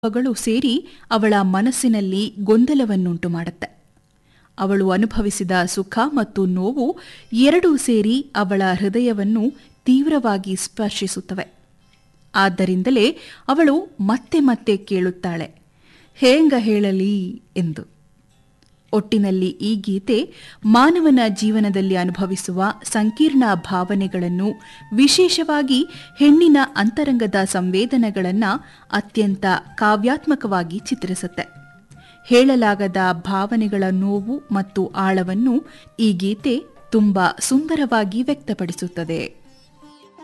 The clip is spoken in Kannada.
ಗಳು ಸೇರಿ ಅವಳ ಮನಸ್ಸಿನಲ್ಲಿ ಗೊಂದಲವನ್ನುಂಟು ಮಾಡುತ್ತೆ. ಅವಳು ಅನುಭವಿಸಿದ ಸುಖ ಮತ್ತು ನೋವು ಎರಡೂ ಸೇರಿ ಅವಳ ಹೃದಯವನ್ನು ತೀವ್ರವಾಗಿ ಸ್ಪರ್ಶಿಸುತ್ತವೆ. ಆದ್ದರಿಂದಲೇ ಅವಳು ಮತ್ತೆ ಮತ್ತೆ ಕೇಳುತ್ತಾಳೆ, ಹೇಂಗ ಹೇಳಲಿ ಎಂದು. ಒಟ್ಟಿನಲ್ಲಿ ಈ ಗೀತೆ ಮಾನವನ ಜೀವನದಲ್ಲಿ ಅನುಭವಿಸುವ ಸಂಕೀರ್ಣ ಭಾವನೆಗಳನ್ನು, ವಿಶೇಷವಾಗಿ ಹೆಣ್ಣಿನ ಅಂತರಂಗದ ಸಂವೇದನೆಗಳನ್ನು ಅತ್ಯಂತ ಕಾವ್ಯಾತ್ಮಕವಾಗಿ ಚಿತ್ರಿಸುತ್ತೆ. ಹೇಳಲಾಗದ ಭಾವನೆಗಳ ನೋವು ಮತ್ತು ಆಳವನ್ನು ಈ ಗೀತೆ ತುಂಬಾ ಸುಂದರವಾಗಿ ವ್ಯಕ್ತಪಡಿಸುತ್ತದೆ.